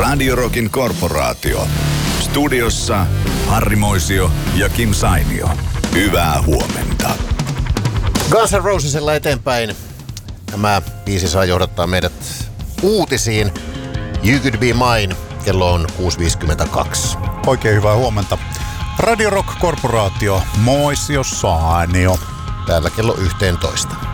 Radio Rockin korporaatio. Studiossa Harri Moisio ja Kim Sainio. Hyvää huomenta. Guns N' Rosesilla eteenpäin. Tämä biisi saa johdattaa meidät uutisiin. You Could Be Mine. Kello on 6.52. Oikein hyvää huomenta. Radio Rock korporaatio Moisio Sainio. Täällä kello 11.